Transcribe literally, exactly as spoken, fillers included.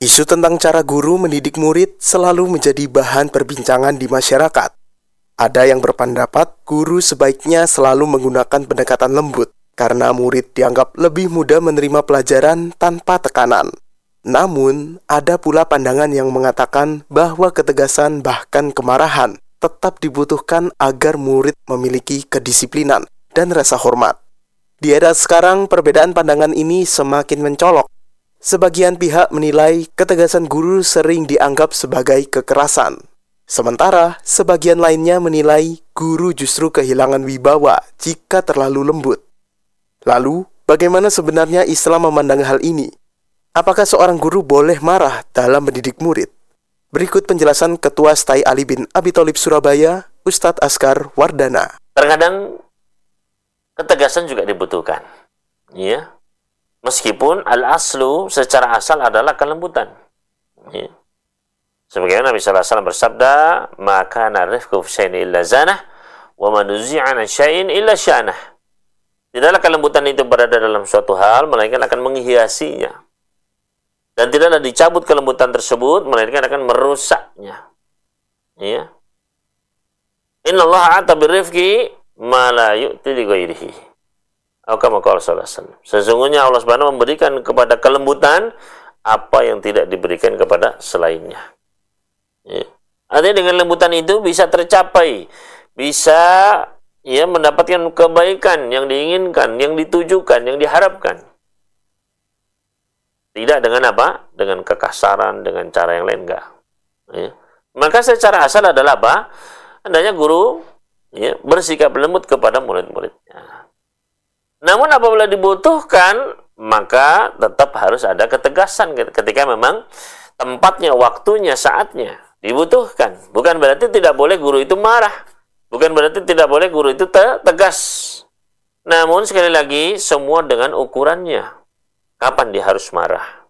Isu tentang cara guru mendidik murid selalu menjadi bahan perbincangan di masyarakat. Ada yang berpendapat guru sebaiknya selalu menggunakan pendekatan lembut karena murid dianggap lebih mudah menerima pelajaran tanpa tekanan. Namun, ada pula pandangan yang mengatakan bahwa ketegasan bahkan kemarahan tetap dibutuhkan agar murid memiliki kedisiplinan dan rasa hormat. Di era sekarang, perbedaan pandangan ini semakin mencolok. Sebagian pihak menilai ketegasan guru sering dianggap sebagai kekerasan. Sementara, sebagian lainnya menilai guru justru kehilangan wibawa jika terlalu lembut. Lalu, bagaimana sebenarnya Islam memandang hal ini? Apakah seorang guru boleh marah dalam mendidik murid? Berikut penjelasan Ketua S T A I Ali bin Abi Thalib Surabaya, Ustadz Askar Wardana. Terkadang ketegasan juga dibutuhkan, ya. Meskipun al-aslu secara asal adalah kelembutan. Ya. Sebagaimana Nabi sallallahu alaihi wasallam bersabda, "Maka narifku fi syai'in illa zanah, wa man nuzi'a an syai'in illa syanah." Tidaklah kelembutan itu berada dalam suatu hal, melainkan akan menghiasinya. Dan tidaklah dicabut kelembutan tersebut, melainkan akan merusaknya. Ya. Innallaha a'ta birrifqi ma la yu'ti li ghairihi. Sesungguhnya Allah Subhanahu memberikan kepada kelembutan apa yang tidak diberikan kepada selainnya. Ya. Artinya dengan lembutan itu bisa tercapai, bisa ya mendapatkan kebaikan yang diinginkan, yang ditujukan, yang diharapkan. Tidak dengan apa? Dengan kekasaran, dengan cara yang lain enggak. Ya. Maka secara asal adalah apa? Hendaknya guru ya, bersikap lembut kepada murid-muridnya. Namun apabila dibutuhkan, maka tetap harus ada ketegasan ketika memang tempatnya, waktunya, saatnya dibutuhkan. Bukan berarti tidak boleh guru itu marah. Bukan berarti tidak boleh guru itu tegas. Namun sekali lagi, semua dengan ukurannya. Kapan dia harus marah?